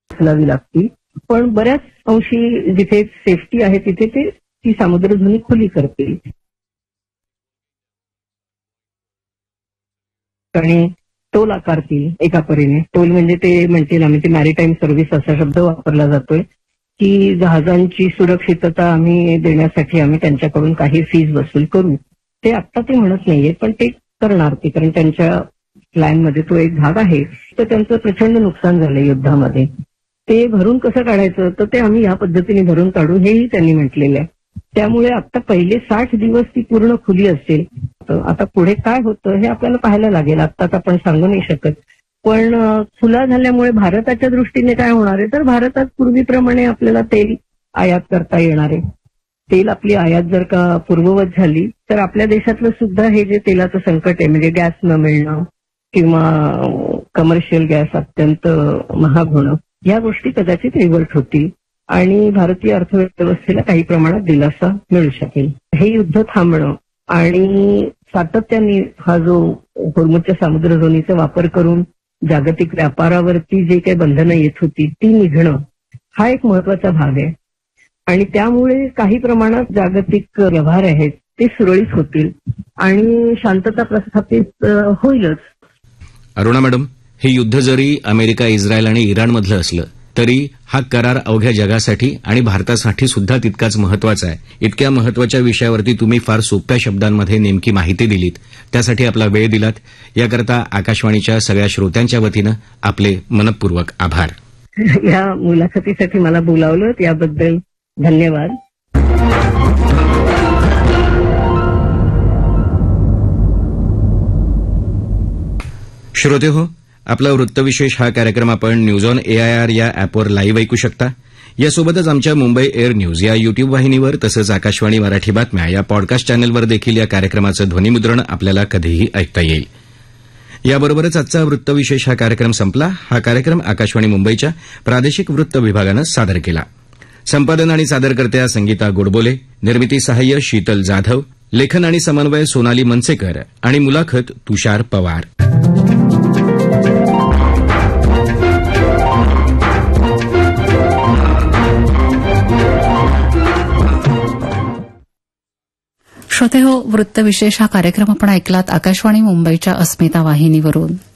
उचलावी लागतील. पण बऱ्याच अंशी जिथे सेफ्टी आहे तिथे ते ती सामुद्रधुनी खुली करतील. आणि टोल आकारतील एका परीने. टोल म्हणजे ते म्हणतील आम्ही ते मॅरीटाईम सर्व्हिस असा शब्द वापरला जातोय की जहाजांची सुरक्षितता आम्ही देण्यासाठी आम्ही त्यांच्याकडून काही फीज वसूल करू. ते आत्ता ते म्हणत नाहीये पण ते करणार ते, कारण त्यांच्या प्लॅनमध्ये तो एक भाग आहे. तर त्यांचं प्रचंड नुकसान झालंय युद्धामध्ये. ते भरून कसं काढायचं तर ते आम्ही या पद्धतीने भरून काढू हेही त्यांनी म्हटलेलं आहे. त्यामुळे आता पहिले 60 दिवस ती पूर्ण खुली असेल. आता पुढे काय होतं हे आपल्याला पाहायला लागेल. आत्ताच आपण सांगू नाही शकत. पण खुला झाल्यामुळे भारताच्या दृष्टीने काय होणार आहे तर भारतात पूर्वीप्रमाणे आपल्याला तेल आयात करता येणार आहे. तेल आपली आयात जर का पूर्ववत झाली तर आपल्या देशातलं सुद्धा हे जे तेलाचं संकट आहे म्हणजे गॅस न मिळणं किंवा कमर्शियल गॅस अत्यंत महाग होणं या गोष्टी कदाचित रिव्हर्ट होतील आणि भारतीय अर्थव्यवस्थेला काही प्रमाणात दिलासा मिळू शकेल. हे युद्ध थांबणं आणि सातत्याने हा जो होर्मुझच्या सामुद्रधुनीचा वापर करून जागतिक व्यापारावरती जे काही बंधनं येत होती ती निघणं हा एक महत्वाचा भाग आहे. आणि त्यामुळे काही प्रमाणात जागतिक व्यवहार आहेत ते सुरळीत होतील आणि शांतता प्रस्थापित होईलच. अरुणा मॅडम, हे युद्ध जरी अमेरिका, इस्रायल आणि इराणमधलं असलं तरी हा करार अवघ्या जगासाठी आणि भारतासाठी सुद्धा तितकाच महत्वाचा आहे. इतक्या महत्वाच्या विषयावरती तुम्ही फार सोप्या शब्दांमध्ये नेमकी माहिती दिलीत, त्यासाठी आपला वेळ दिलात, याकरता आकाशवाणीच्या सगळ्या श्रोत्यांच्या वतीनं आपले मनःपूर्वक आभार. या मुलाखतीसाठी मला बोलावलं याबद्दल धन्यवाद. श्रोतेहो, आपला वृत्तविशेष हा कार्यक्रम आपण न्यूज ऑन एआयआर या अॅपवर लाईव्ह ऐकू शकता. यासोबतच आमच्या मुंबई एअर न्यूज या युट्यूब वाहिनीवर तसंच आकाशवाणी मराठी बातम्या या पॉडकास्ट चॅनलवर देखील या कार्यक्रमाचं ध्वनिमुद्रण आपल्याला कधीही ऐकता येईल. याबरोबरच आजचा वृत्तविशेष हा कार्यक्रम संपला. हा कार्यक्रम आकाशवाणी मुंबईच्या प्रादेशिक वृत्त विभागानं सादर केला. संपादन आणि सादरकर्त्या संगीता गोडबोले, निर्मिती सहाय्य शीतल जाधव, लेखन आणि समन्वय सोनाली मनसेकर आणि मुलाखत तुषार पवार. श्रोतेहो, वृत्तविशेष हा कार्यक्रम आपण ऐकलात आकाशवाणी मुंबईच्या अस्मिता वाहिनीवरून.